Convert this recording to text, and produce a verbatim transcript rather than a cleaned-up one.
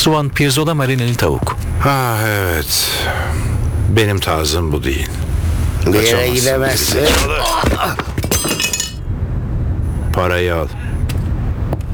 Swan pirzola marineli tavuk. Ha evet. Benim tarzım bu değil. Bir yere Kaçamazsın. gidemezsin. Parayı al.